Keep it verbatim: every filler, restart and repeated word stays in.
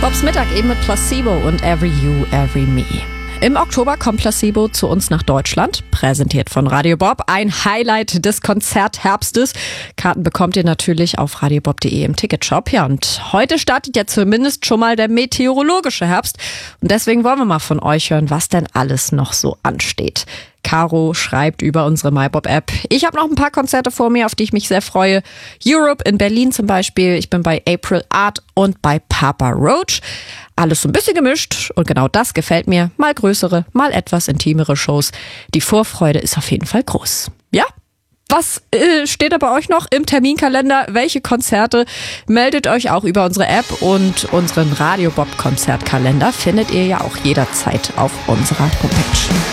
Bobs Mittag eben mit Placebo und Every You, Every Me. Im Oktober kommt Placebo zu uns nach Deutschland, präsentiert von Radio Bob, ein Highlight des Konzertherbstes. Karten bekommt ihr natürlich auf radiobob punkt de im Ticketshop. Ja, und heute startet ja zumindest schon mal der meteorologische Herbst. Und deswegen wollen wir mal von euch hören, was denn alles noch so ansteht. Caro schreibt über unsere MyBob-App: Ich habe noch ein paar Konzerte vor mir, auf die ich mich sehr freue. Europe in Berlin zum Beispiel. Ich bin bei April Art und bei Papa Roach. Alles so ein bisschen gemischt und genau das gefällt mir. Mal größere, mal etwas intimere Shows. Die Vorfreude ist auf jeden Fall groß. Ja? Was äh, steht da bei euch noch im Terminkalender? Welche Konzerte? Meldet euch auch über unsere App, und unseren Radio Bob Konzertkalender findet ihr ja auch jederzeit auf unserer Homepage.